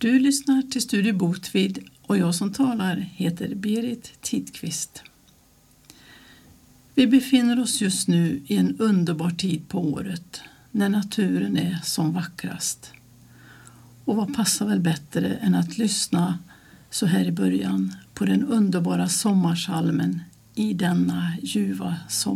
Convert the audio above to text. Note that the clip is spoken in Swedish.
Du lyssnar till Studio Botvid och jag som talar heter Berit Tidqvist. Vi befinner oss just nu i en underbar tid på året när naturen är som vackrast. Och vad passar väl bättre än att lyssna så här i början på den underbara sommarsalmen I denna ljuva sommar.